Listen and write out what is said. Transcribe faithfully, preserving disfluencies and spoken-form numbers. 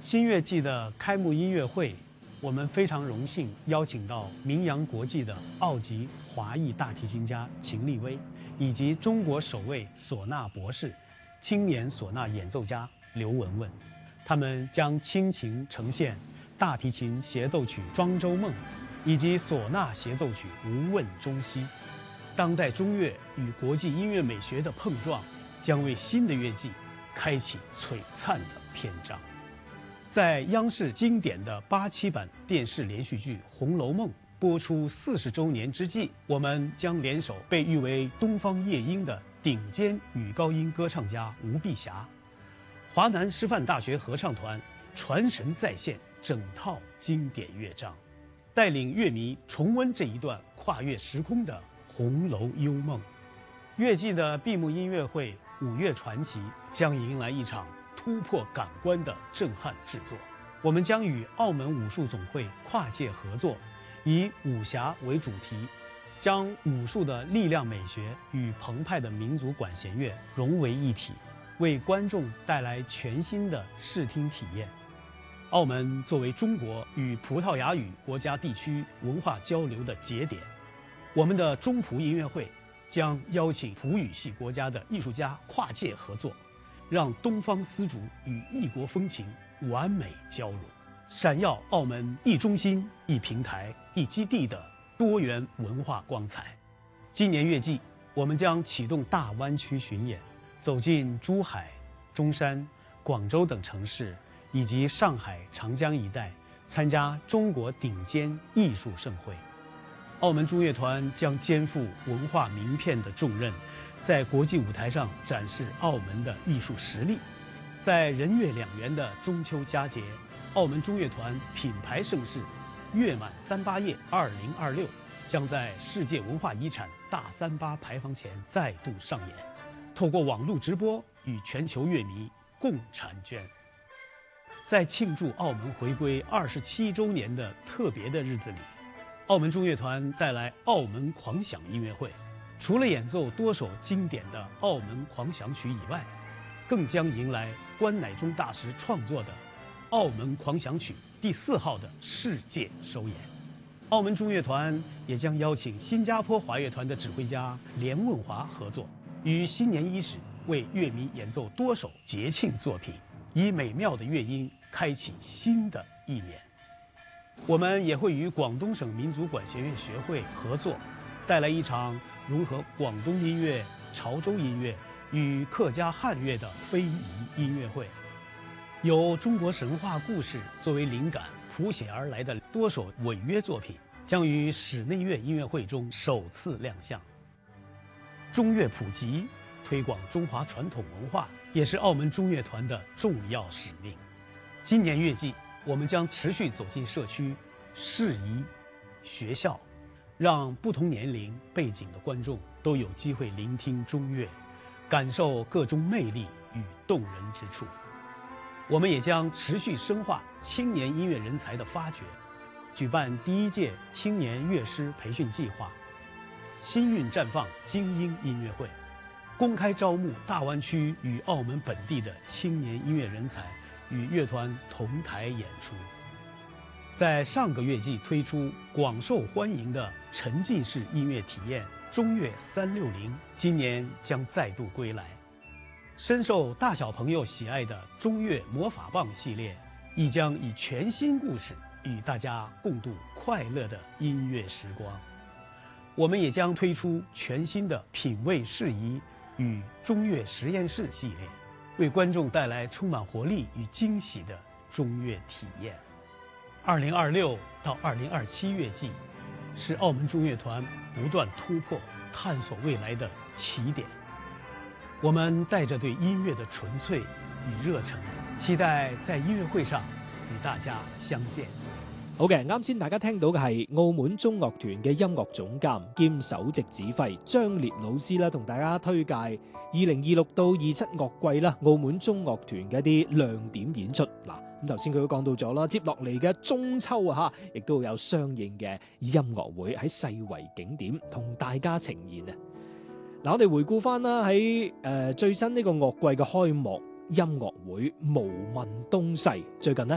新月季的开幕音乐会，我们非常荣幸邀请到名扬国际的澳籍华裔大提琴家秦立威，以及中国首位唢呐博士、青年唢呐演奏家刘文文。他们将倾情呈现大提琴协奏曲《庄周梦》，以及唢呐协奏曲《无问中西》。当代中乐与国际音乐美学的碰撞，将为新的乐季开启璀璨的篇章。在央视经典的八七版电视连续剧《红楼梦》播出四十周年之际，我们将联手被誉为东方夜莺的顶尖女高音歌唱家吴碧霞，华南师范大学合唱团传神再现整套经典乐章，带领乐迷重温这一段跨越时空的红楼幽梦。乐季的闭幕音乐会《五岳传奇》将迎来一场突破感官的震撼制作。我们将与澳门武术总会跨界合作，以武侠为主题，将武术的力量美学与澎湃的民族管弦乐融为一体，为观众带来全新的视听体验。澳门作为中国与葡萄牙语国家地区文化交流的节点，我们的中葡音乐会将邀请葡语系国家的艺术家跨界合作，让东方丝竹与异国风情完美交融，闪耀澳门一中心、一平台、一基地的多元文化光彩。今年乐季，我们将启动大湾区巡演，走进珠海、中山、广州等城市，以及上海、长江一带，参加中国顶尖艺术盛会。澳门中乐团将肩负文化名片的重任，在国际舞台上展示澳门的艺术实力。在人月两圆的中秋佳节，澳门中乐团品牌盛事“月满三八夜二零二六”将在世界文化遗产大三巴牌坊前再度上演，透过网络直播与全球乐迷共婵娟。在庆祝澳门回归二十七周年的特别的日子里，澳门中乐团带来澳门狂想音乐会。除了演奏多首经典的澳门狂想曲以外，更将迎来关乃忠大师创作的《澳门狂想曲》第四号的世界首演。澳门中乐团也将邀请新加坡华乐团的指挥家连问华合作，于新年伊始为乐迷演奏多首节庆作品，以美妙的乐音开启新的一年。我们也会与广东省民族管弦乐学会合作，带来一场融合广东音乐、潮州音乐与客家汉乐的非遗音乐会，由中国神话故事作为灵感谱写而来的多首违约作品将于室内乐音乐会中首次亮相。中乐普及，推广中华传统文化，也是澳门中乐团的重要使命。今年乐季，我们将持续走进社区、市宜、学校，让不同年龄背景的观众都有机会聆听中乐，感受各中魅力与动人之处。我们也将持续深化青年音乐人才的发掘，举办第一届青年乐师培训计划，新韵绽放精英音乐会，公开招募大湾区与澳门本地的青年音乐人才，与乐团同台演出。在上个月季推出广受欢迎的沉浸式音乐体验中乐三六零，今年将再度归来。深受大小朋友喜爱的中乐魔法棒系列，亦将以全新故事与大家共度快乐的音乐时光。我们也将推出全新的品味适宜与中乐实验室系列，为观众带来充满活力与惊喜的中乐体验。二零二六到二零二七乐季，是澳门中乐团不断突破、探索未来的起点。我们带着对音樂的純粹與熱忱，期待在音樂會上與大家相見。 好嘅，啱先大家聽到嘅係澳門中樂團嘅音樂總監兼首席指揮張烈老師啦，同大家推介二零二六到二七樂季啦，澳門中樂團嘅一啲亮點演出。嗱，咁頭先佢都講到咗啦，接落嚟嘅中秋啊嚇，亦都有相應嘅音樂會喺世遺景點同大家呈現啊！嗱，我哋回顧翻啦，喺誒最新呢個樂季嘅開幕音樂會無問東西，最近呢